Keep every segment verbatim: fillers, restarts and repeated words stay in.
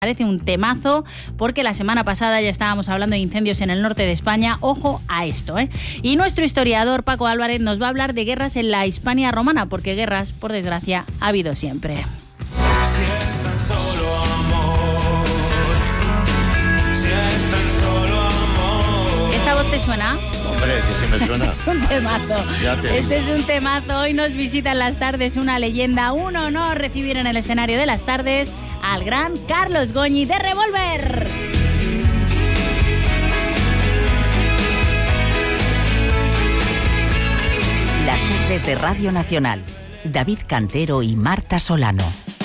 Parece un temazo, porque la semana pasada ya estábamos hablando de incendios en el norte de España. Ojo a esto, ¿eh? Y nuestro historiador Paco Álvarez nos va a hablar de guerras en la Hispania romana, porque guerras, por desgracia, ha habido siempre. Si es tan solo amor, si es tan solo amor. ¿Esta voz te suena? Hombre, que sí me suena. Este es un temazo. Ya te Este digo. es un temazo. Hoy nos visita en las tardes una leyenda, un honor recibir en el escenario de las tardes al gran Carlos Goñi de Revolver. Las tardes de Radio Nacional. David Cantero y Marta Solano.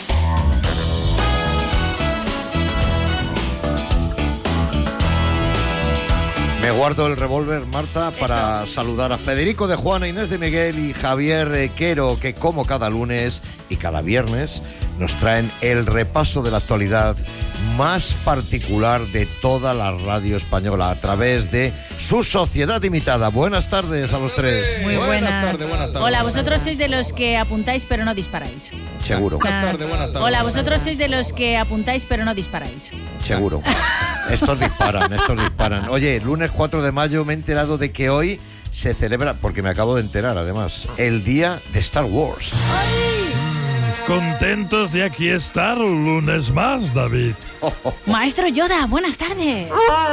Me guardo el revólver, Marta, para Eso. saludar a Federico de Juana, Inés de Miguel y Javier de Quero, que como cada lunes y cada viernes nos traen el repaso de la actualidad más particular de toda la radio española a través de su Sociedad Imitada. Buenas tardes a los tres. Muy buenas. tardes, buenas tardes. Hola, vosotros sois de los que apuntáis pero no disparáis. Seguro, Buenas tardes, buenas tardes. Hola, vosotros sois de los que apuntáis pero no disparáis. seguro. Estos disparan, estos disparan. Oye, lunes cuatro de mayo me he enterado de que hoy se celebra, porque me acabo de enterar además, el día de Star Wars. Contentos de aquí estar un lunes más, David. Maestro Yoda, buenas tardes.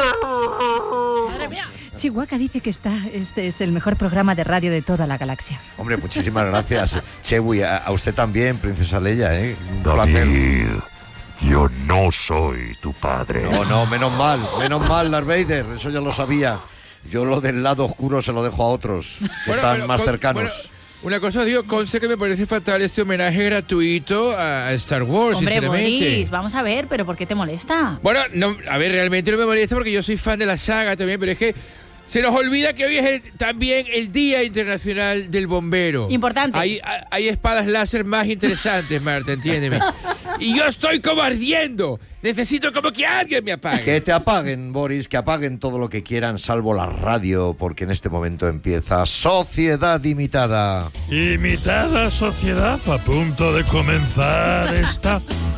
Madre mía. Chihuahua dice que está, este es el mejor programa de radio de toda la galaxia. Hombre, muchísimas gracias. Chewi, a, a usted también, princesa Leia, ¿eh? Un placer. David, yo no soy tu padre. No, no, menos mal, menos mal, Darth Vader, eso ya lo sabía. Yo lo del lado oscuro se lo dejo a otros, que Bueno, están pero más con- cercanos. bueno, una cosa os digo, conste que me parece fatal este homenaje gratuito a Star Wars, Hombre, sinceramente. Boris, vamos a ver, pero ¿por qué te molesta? Bueno, no, a ver, realmente no me molesta porque yo soy fan de la saga también, pero es que se nos olvida que hoy es el- también el Día Internacional del Bombero. Importante. Hay, hay espadas láser más interesantes, Marta, entiéndeme. Y yo estoy como ardiendo. Necesito como que alguien me apague. Que te apaguen, Boris, que apaguen todo lo que quieran, salvo la radio, porque en este momento empieza Sociedad Imitada. Imitada sociedad, a punto de comenzar esta.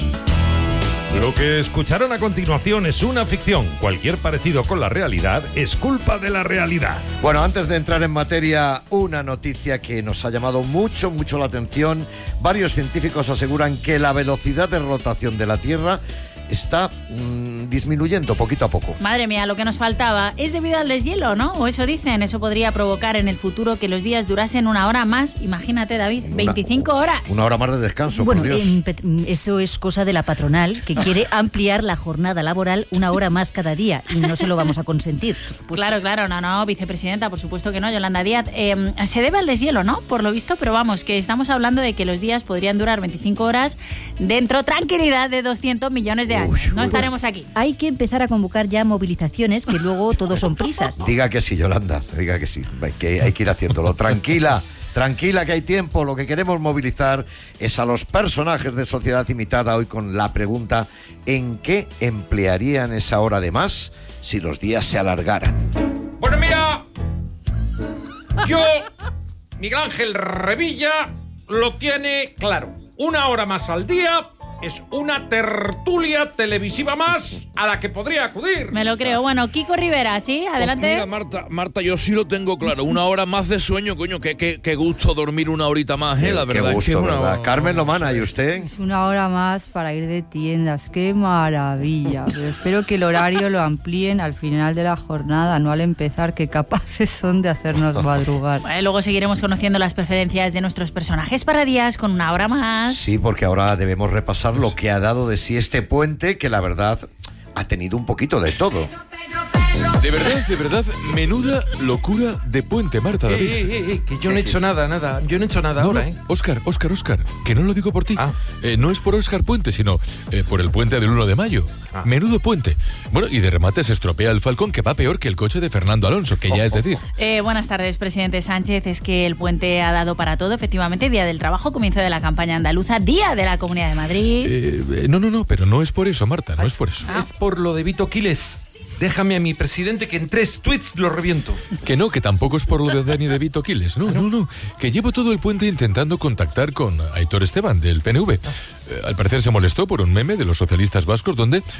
Lo que escucharán a continuación es una ficción. Cualquier parecido con la realidad es culpa de la realidad. Bueno, antes de entrar en materia, una noticia que nos ha llamado mucho, mucho la atención. Varios científicos aseguran que la velocidad de rotación de la Tierra está mmm, disminuyendo poquito a poco. Madre mía, lo que nos faltaba. Es debido al deshielo, ¿no? O eso dicen. Eso podría provocar en el futuro que los días durasen una hora más. Imagínate, David, Una- veinticinco horas. Una hora más de descanso, Bueno, por Dios. em, pet- eso es cosa de la patronal, que quiere ampliar la jornada laboral una hora más cada día, y no se lo vamos a consentir. Pues claro, claro, no, no, vicepresidenta, por supuesto que no, Yolanda Díaz. Eh, se debe al deshielo, ¿no? Por lo visto, pero vamos, que estamos hablando de que los días podrían durar veinticinco horas dentro, tranquilidad, de doscientos millones de años. Uy, no uy. estaremos aquí. Hay que empezar a convocar ya movilizaciones, que luego todo son prisas. Diga que sí, Yolanda, diga que sí, que hay que ir haciéndolo. Tranquila, tranquila, que hay tiempo. Lo que queremos movilizar es a los personajes de Sociedad Imitada hoy con la pregunta: ¿en qué emplearían esa hora de más si los días se alargaran? Bueno, mira, yo, Miguel Ángel Revilla, lo tiene claro. Una hora más al día es una tertulia televisiva más a la que podría acudir. Me lo creo. Bueno, Kiko Rivera, ¿sí? Adelante. Mira, Marta, Marta, yo sí lo tengo claro. Una hora más de sueño, coño. Qué, qué, qué gusto dormir una horita más, ¿eh? La Qué verdad gusto, es que es una... ¿verdad? Carmen Lomana, ¿y usted? Es una hora más para ir de tiendas, qué maravilla. Pero espero que el horario lo amplíen al final de la jornada, no al empezar, que capaces son de hacernos madrugar. Bueno, luego seguiremos conociendo las preferencias de nuestros personajes para días con una hora más. Sí, porque ahora debemos repasar lo que ha dado de sí este puente, que la verdad ha tenido un poquito de todo. De verdad, de verdad, menuda locura de puente, Marta, David. Eh, eh, eh, que yo no he hecho nada, nada. Yo no he hecho nada No, ahora, no, ¿eh? Óscar, Óscar, Óscar, que no lo digo por ti. Ah. Eh, no es por Óscar Puente, sino eh, por el puente del uno de mayo. Ah. Menudo puente. Bueno, y de remate se estropea el Falcón, que va peor que el coche de Fernando Alonso, que ya es decir. Eh, buenas tardes, presidente Sánchez. Es que el puente ha dado para todo. Efectivamente, Día del Trabajo, comienzo de la campaña andaluza, Día de la Comunidad de Madrid. Eh, eh, no, no, no, pero no es por eso, Marta, no es por eso. Es por lo de Vito Quiles. Déjame a mi presidente que en tres tweets lo reviento. Que no, que tampoco es por lo de Dani de Vito Quiles. No, no, no. Que llevo todo el puente intentando contactar con Aitor Esteban, del P N V. Eh, al parecer se molestó por un meme de los socialistas vascos donde